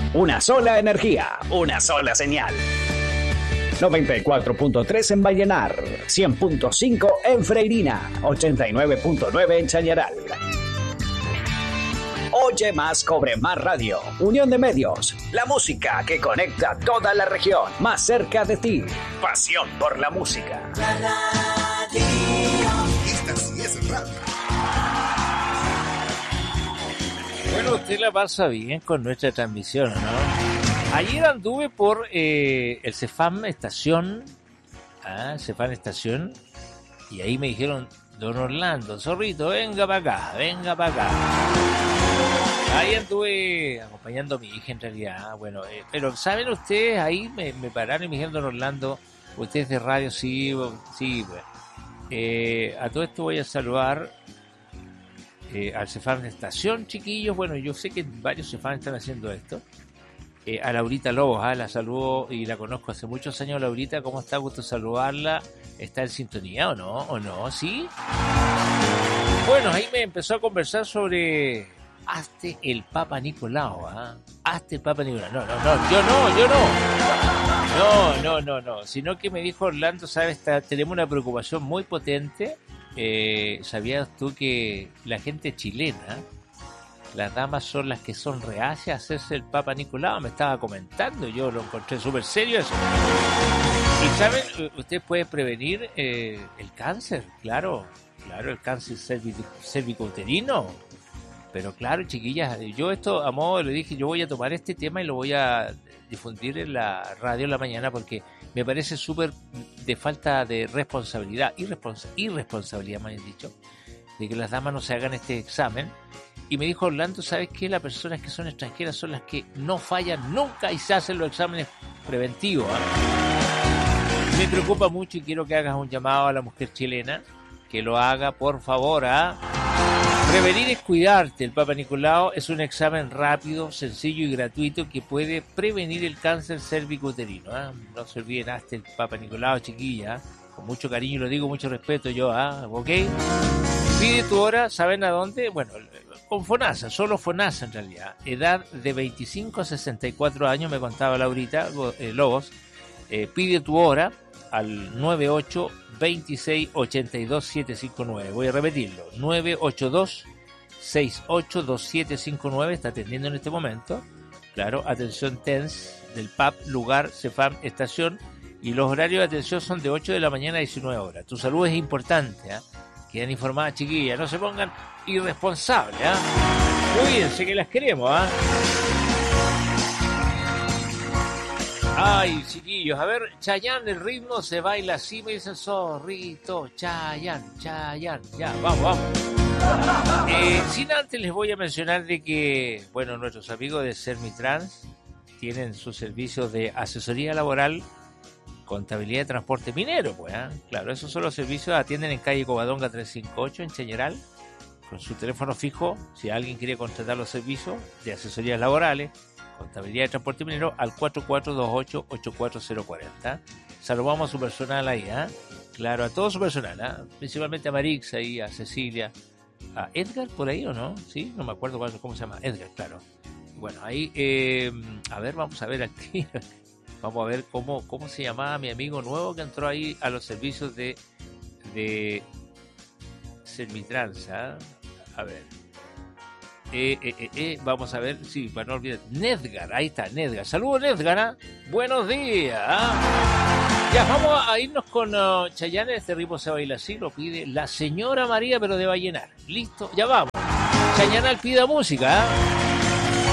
Una sola energía, una sola señal. 94.3 en Vallenar, 100.5 en Freirina, 89.9 en Chañaral. Oye más, cobre más radio. Unión de medios. La música que conecta toda la región. Más cerca de ti. Pasión por la música. La radio. Esta sí es radio. Bueno, usted la pasa bien con nuestra transmisión, ¿no? Ayer anduve por el Cefam Estación. Cefam Estación. Y ahí me dijeron, don Orlando, zorrito, venga para acá, venga para acá. Ahí anduve acompañando a mi hija en realidad. Bueno, pero ¿saben ustedes? Ahí me pararon y me dijeron, don Orlando, usted es de radio, sí, bueno. A todo esto voy a saludar al Cefam de Estación, chiquillos. Bueno, yo sé que varios Cefam están haciendo esto. A Laurita Lobos, la saludo y la conozco hace muchos años. Laurita, ¿cómo está? Gusto saludarla. ¿Está en sintonía o no? ¿O no? ¿Sí? Bueno, ahí me empezó a conversar sobre hazte el Papa Nicolau, hazte el Papa Nicolau. No, yo no. Sino que me dijo Orlando, ¿sabes? Tenemos una preocupación muy potente. ¿Sabías tú que la gente chilena, las damas son las que son reacias a hacerse el Papa Nicolau? Me estaba comentando, yo lo encontré súper serio eso. Y ¿saben? Usted puede prevenir el cáncer, claro, el cáncer cervicouterino. Pero claro, chiquillas, yo esto a modo le dije, yo voy a tomar este tema y lo voy a difundir en la radio en la mañana porque me parece súper de falta de responsabilidad, irresponsabilidad más bien dicho, de que las damas no se hagan este examen. Y me dijo Orlando, ¿sabes qué? Las personas que son extranjeras son las que no fallan nunca y se hacen los exámenes preventivos. Me preocupa mucho y quiero que hagas un llamado a la mujer chilena, que lo haga, por favor, Prevenir es cuidarte. El Papa Nicolau es un examen rápido, sencillo y gratuito que puede prevenir el cáncer cervicouterino. No se olviden, hazte el Papa Nicolau, chiquilla. Con mucho cariño lo digo, mucho respeto yo, ¿ok? Pide tu hora, ¿saben a dónde? Bueno, con FONASA, solo FONASA en realidad. Edad de 25 a 64 años, me contaba Laurita Lobos. Pide tu hora al 98 26 82 759. Voy a repetirlo, 982 68 2759. Está atendiendo en este momento. Claro, atención TENS del PAP, lugar, Cefam, estación. Y los horarios de atención son de 8 de la mañana a 19 horas. Tu salud es importante, Quedan informadas, chiquillas. No se pongan irresponsables, Cuídense que las queremos, Ay, chiquillos, a ver, Chayanne, el ritmo se baila así, me dice el zorrito, Chayanne, ya, vamos. Sin antes les voy a mencionar de que, bueno, nuestros amigos de Sermitrans tienen sus servicios de asesoría laboral, contabilidad de transporte minero, pues, Claro, esos son los servicios, atienden en calle Covadonga 358 en Chañaral, con su teléfono fijo, si alguien quiere contratar los servicios de asesorías laborales, contabilidad de transporte minero al 4428-84040. Saludamos a su personal ahí, Claro, a todo su personal, principalmente a Marix ahí, a Cecilia, a Edgar por ahí, ¿o no? Sí, no me acuerdo cómo se llama, Edgar, claro. Bueno, ahí, a ver, vamos a ver aquí, vamos a ver cómo se llamaba mi amigo nuevo que entró ahí a los servicios de Servitrans, A ver. Vamos a ver, sí, para no olvidar, Nedgar, ahí está, Nedgar. Saludos, Nedgar, buenos días. Ya, vamos a irnos con Chayanne, este ritmo se baila así, lo pide la señora María, pero de Vallenar. Listo, ya vamos. Chayanne pida música,